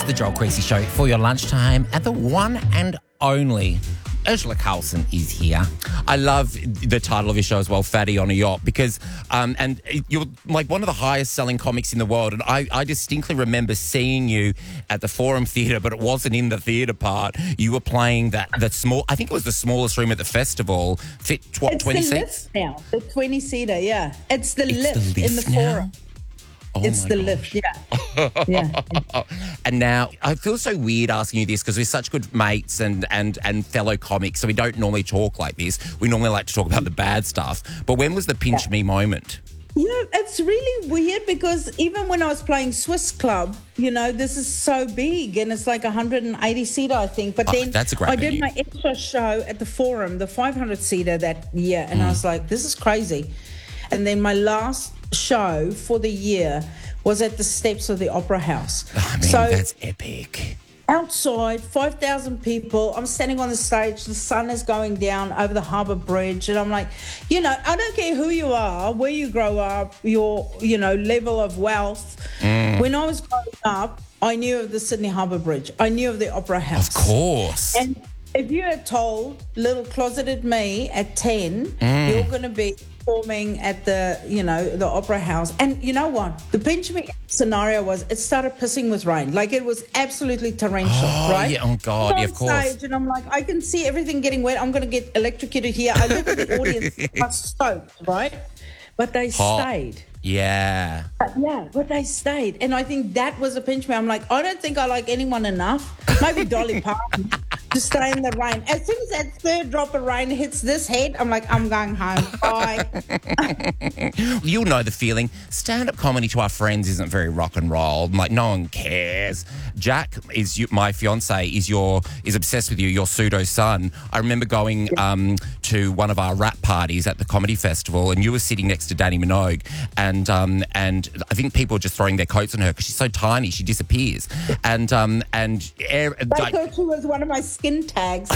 the Joel Creasy Show for your lunchtime, and the one and only Ursula Carlson is here. I love the title of your show as well, Fatty on a Yacht, because and you're like one of the highest selling comics in the world. And I distinctly remember seeing you at the Forum Theatre, but it wasn't in the theatre part. You were playing the small, I think it was the smallest room at the festival. Fit what, it's 20 the seats? lift now, the 20-seater, yeah. It's the lift in the now? Forum. Oh it's my the gosh. lift, yeah. Yeah. And now I feel so weird asking you this because we're such good mates and fellow comics, so we don't normally talk like this. We normally like to talk about the bad stuff. But when was the pinch me moment? Yeah, it's really weird because even when I was playing Swiss Club, you know, this is so big and it's like 180-seater, I think. But then that's a great I did venue. my extra show at the Forum, the 500-seater that year, and I was like, this is crazy. And then my last show for the year was at the steps of the Opera House. I mean, so that's epic. outside, 5,000 people. I'm standing on the stage. The sun is going down over the Harbour Bridge. And I'm like, you know, I don't care who you are, where you grow up, your, you know, level of wealth. When I was growing up, I knew of the Sydney Harbour Bridge. I knew of the Opera House. Of course. And if you had told little closeted me at 10, you're going to be performing at the, you know, the Opera House. And you know what? The pinch me scenario was it started pissing with rain. Like it was absolutely torrential, right? Yeah, oh God, I'm yeah, on of course. stage and I'm like, I can see everything getting wet. I'm going to get electrocuted here. I look at the audience, are stoked, right? But they stayed. Yeah. But they stayed. And I think that was a pinch me. I'm like, I don't think I like anyone enough. Maybe Dolly Parton to stay in the rain. As soon as that third drop of rain hits this head, I'm like, I'm going home. Bye. You'll know the feeling. Stand-up comedy to our friends isn't very rock and roll. Like, no one cares. Jack my fiance is obsessed with you, your pseudo son. I remember going to one of our rap parties at the comedy festival, and you were sitting next to Danny Minogue, and I think people were just throwing their coats on her because she's so tiny, she disappears. And I thought she was one of my skin tags.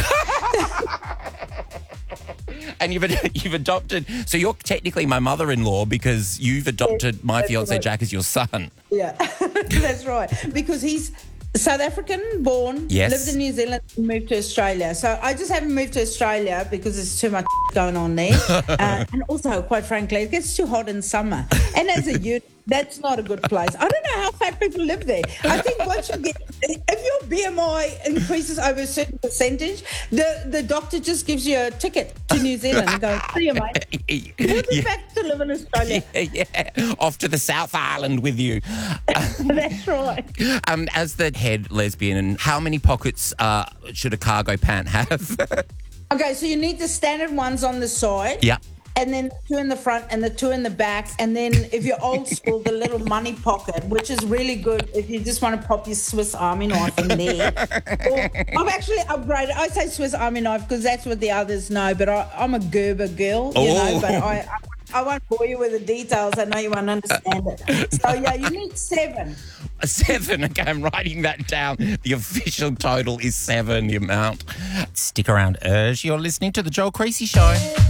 And you've adopted, so you're technically my mother-in-law because you've adopted my fiance Jack as your son. Yeah, that's right. Because he's South African born, Yes. lived in New Zealand, and moved to Australia. So I just haven't moved to Australia because there's too much going on there. And also, quite frankly, it gets too hot in summer. And as a youth, that's not a good place. I don't know how fat people live there. I think once you get, if your BMI increases over a certain percentage, the doctor just gives you a ticket to New Zealand and goes, see you, mate. We'll be back to live in Australia. Yeah, off to the South Island with you. That's right. As the head lesbian, how many pockets should a cargo pant have? Okay, so you need the standard ones on the side. Yeah. And then the two in the front and the two in the back. And then if you're old school, the little money pocket, which is really good if you just want to pop your Swiss Army knife in there. Or, I've actually upgraded. I say Swiss Army knife because that's what the others know. But I'm a Gerber girl, you know. But I won't bore you with the details. I know you won't understand it. So, yeah, you need 7. 7. Okay, I'm writing that down. The official total is 7, the amount. Stick around, Urge. You're listening to The Joel Creasy Show.